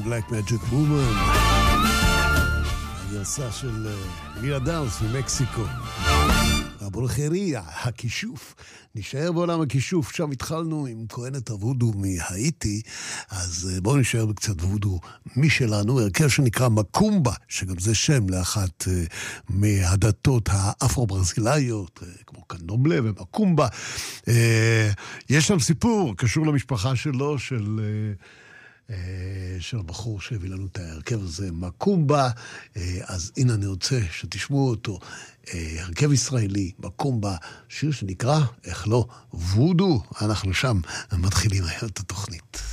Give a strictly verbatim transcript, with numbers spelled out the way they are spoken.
Black Magic Woman, הגרסה של מירה דאוס ממקסיקו. הבולחריה, הכישוף. נשאר בעולם הכישוף. שם התחלנו עם כהנת הוודו מהאיטי, אז בואו נשאר בקצת וודו משלנו, הרכב שנקרא מקומבה, שגם זה שם לאחת מהדתות האפרו-ברזילאיות, כמו קנדומלה ומקומבה. יש שם סיפור קשור למשפחה שלו, של... של הבחור שהביא לנו את ההרכב הזה, מקומבה. אז הנה אני רוצה שתשמעו אותו, הרכב ישראלי, מקומבה, שיר שנקרא, איך לא, וודו. אנחנו שם מתחילים היום את התוכנית.